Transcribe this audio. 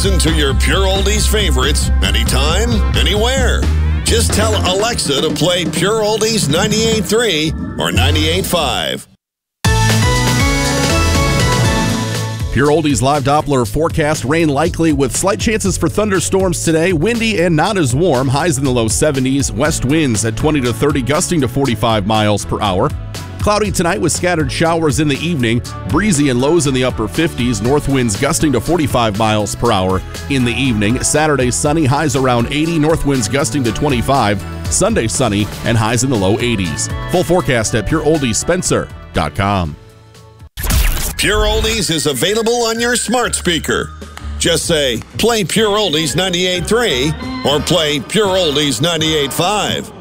Listen to your Pure Oldies favorites anytime, anywhere. Just tell Alexa to play Pure Oldies 98.3 or 98.5. Pure Oldies live Doppler forecast. Rain likely with slight chances for thunderstorms today. Windy and not as warm. Highs in the low 70s. West winds at 20 to 30, gusting to 45 miles per hour. Cloudy tonight with scattered showers in the evening. Breezy and lows in the upper 50s. North winds gusting to 45 miles per hour in the evening. Saturday sunny. Highs around 80. North winds gusting to 25. Sunday sunny and highs in the low 80s. Full forecast at pureoldiesspencer.com. Pure Oldies is available on your smart speaker. Just say, play Pure Oldies 98.3 or play Pure Oldies 98.5.